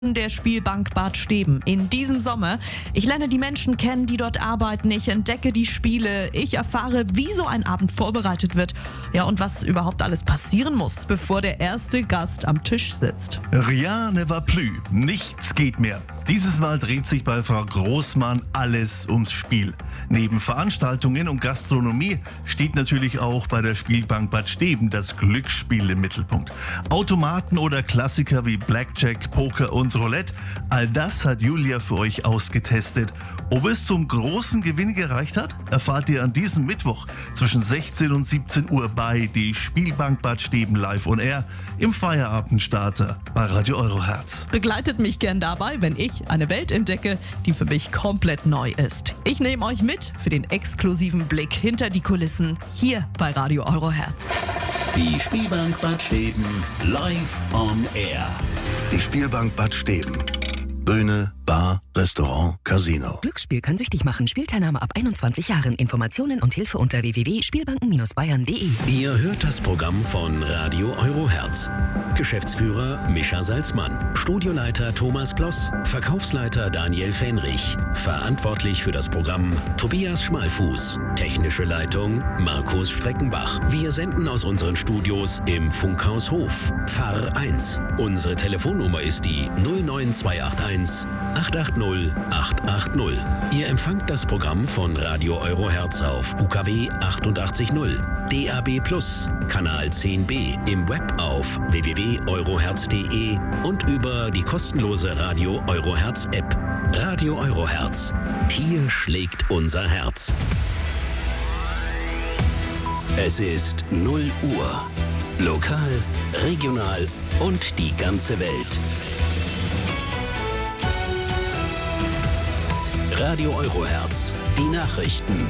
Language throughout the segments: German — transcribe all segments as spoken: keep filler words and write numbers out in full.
Der Spielbank Bad Steben in diesem Sommer. Ich lerne die Menschen kennen, die dort arbeiten. Ich entdecke die Spiele. Ich erfahre, wie so ein Abend vorbereitet wird. Ja, und was überhaupt alles passieren muss, bevor der erste Gast am Tisch sitzt. Rien ne va plus. Nichts geht mehr. Dieses Mal dreht sich bei Frau Großmann alles ums Spiel. Neben Veranstaltungen und Gastronomie steht natürlich auch bei der Spielbank Bad Steben das Glücksspiel im Mittelpunkt. Automaten oder Klassiker wie Blackjack, Poker und Roulette, all das hat Julia für euch ausgetestet. Ob es zum großen Gewinn gereicht hat, erfahrt ihr an diesem Mittwoch zwischen sechzehn und siebzehn Uhr bei die Spielbank Bad Steben live on air im Feierabendstarter bei Radio Euroherz. Begleitet mich gern dabei, wenn ich eine Welt entdecke, die für mich komplett neu ist. Ich nehme euch mit für den exklusiven Blick hinter die Kulissen hier bei Radio Euroherz. Die Spielbank Bad Steben live on air. Die Spielbank Bad Steben. Bühne, Bar, Restaurant, Casino. Glücksspiel kann süchtig machen. Spielteilnahme ab einundzwanzig Jahren. Informationen und Hilfe unter w w w punkt spielbanken Bindestrich bayern punkt de. Ihr hört das Programm von Radio Euroherz. Geschäftsführer Mischa Salzmann, Studioleiter Thomas Kloss, Verkaufsleiter Daniel Fähnrich, verantwortlich für das Programm Tobias Schmalfuß, technische Leitung Markus Streckenbach. Wir senden aus unseren Studios im Funkhaus Hof, Pfarr eins. Unsere Telefonnummer ist die null neun zwei acht eins acht acht null acht acht null. Ihr empfangt das Programm von Radio Euroherz auf U K W achtundachtzig null, D A B plus, Kanal zehn b, im Web auf w w w punkt euroherz punkt de und über die kostenlose Radio Euroherz App. Radio Euroherz. Hier schlägt unser Herz. Es ist null Uhr. Lokal, regional und die ganze Welt. Radio Euroherz, die Nachrichten.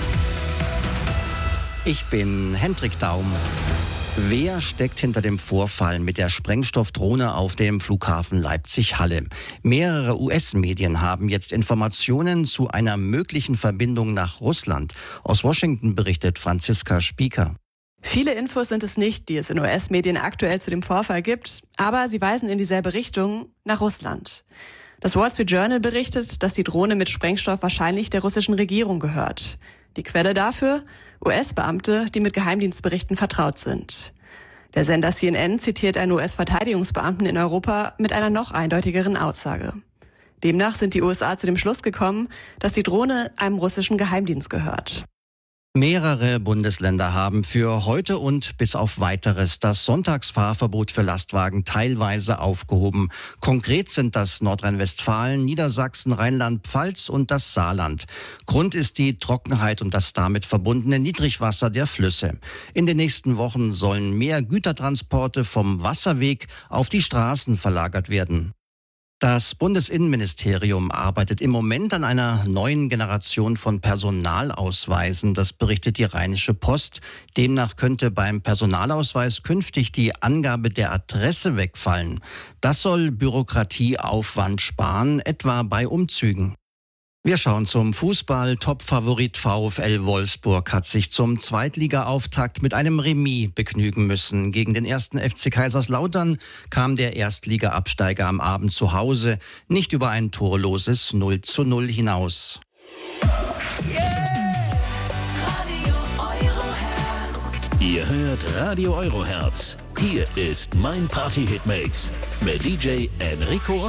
Ich bin Hendrik Daum. Wer steckt hinter dem Vorfall mit der Sprengstoffdrohne auf dem Flughafen Leipzig-Halle? Mehrere U S-Medien haben jetzt Informationen zu einer möglichen Verbindung nach Russland. Aus Washington berichtet Franziska Spieker. Viele Infos sind es nicht, die es in U S-Medien aktuell zu dem Vorfall gibt, aber sie weisen in dieselbe Richtung, nach Russland. Das Wall Street Journal berichtet, dass die Drohne mit Sprengstoff wahrscheinlich der russischen Regierung gehört. Die Quelle dafür? U S-Beamte, die mit Geheimdienstberichten vertraut sind. Der Sender C N N zitiert einen U S-Verteidigungsbeamten in Europa mit einer noch eindeutigeren Aussage. Demnach sind die U S A zu dem Schluss gekommen, dass die Drohne einem russischen Geheimdienst gehört. Mehrere Bundesländer haben für heute und bis auf Weiteres das Sonntagsfahrverbot für Lastwagen teilweise aufgehoben. Konkret sind das Nordrhein-Westfalen, Niedersachsen, Rheinland-Pfalz und das Saarland. Grund ist die Trockenheit und das damit verbundene Niedrigwasser der Flüsse. In den nächsten Wochen sollen mehr Gütertransporte vom Wasserweg auf die Straßen verlagert werden. Das Bundesinnenministerium arbeitet im Moment an einer neuen Generation von Personalausweisen. Das berichtet die Rheinische Post. Demnach könnte beim Personalausweis künftig die Angabe der Adresse wegfallen. Das soll Bürokratieaufwand sparen, etwa bei Umzügen. Wir schauen zum Fußball. Top-Favorit VfL Wolfsburg hat sich zum Zweitliga-Auftakt mit einem Remis begnügen müssen. Gegen den ersten F C Kaiserslautern kam der Erstliga-Absteiger am Abend zu Hause nicht über ein torloses null zu null hinaus. Ihr hört Radio Euroherz. Hier ist mein Party-Hitmix mit D J Enrico